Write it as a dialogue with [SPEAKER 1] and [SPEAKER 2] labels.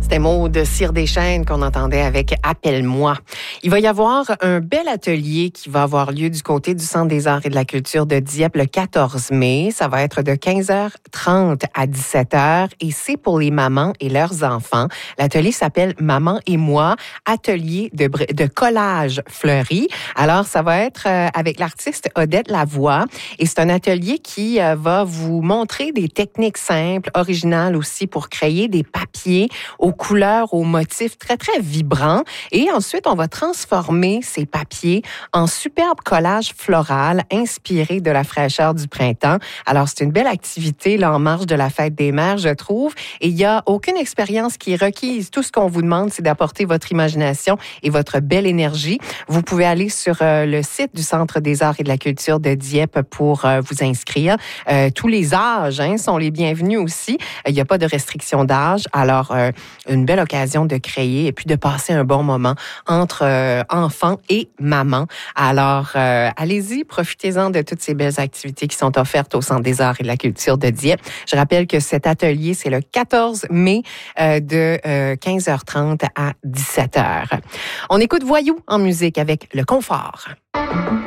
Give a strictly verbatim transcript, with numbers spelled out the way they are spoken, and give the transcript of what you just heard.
[SPEAKER 1] C'était Maude Cyr-Deschênes qu'on entendait avec « Appelle-moi ». Il va y avoir un bel atelier qui va avoir lieu du côté du Centre des arts et de la culture de Dieppe le quatorze mai. Ça va être de quinze heures trente à dix-sept heures et c'est pour les mamans et leurs enfants. L'atelier s'appelle « Maman et moi », atelier de, de collage fleuri. Alors, ça va être avec l'artiste Odette Lavoie et c'est un atelier qui va vous montrer des techniques simples, originales aussi pour créer des papiers aux couleurs, aux motifs très, très vibrants. Et ensuite, on va transformer ces papiers en superbe collage floral inspiré de la fraîcheur du printemps. Alors, c'est une belle activité là, en marge de la fête des mères, je trouve. Et il n'y a aucune expérience qui est requise. Tout ce qu'on vous demande, c'est d'apporter votre imagination et votre belle énergie. Vous pouvez aller sur euh, le site du Centre des arts et de la culture de Dieppe pour euh, vous inscrire. Euh, tous les âges hein, sont les bienvenus aussi. Il n'y a pas de restriction d'âge. Alors, euh, une belle occasion de créer et puis de passer un bon moment entre euh, enfants et maman. Alors, euh, allez-y, profitez-en de toutes ces belles activités qui sont offertes au Centre des arts et de la culture de Dieppe. Je rappelle que cet atelier, c'est le quatorze mai euh, de euh, quinze heures trente à dix-sept heures. On écoute Voyou en musique avec Le Confort.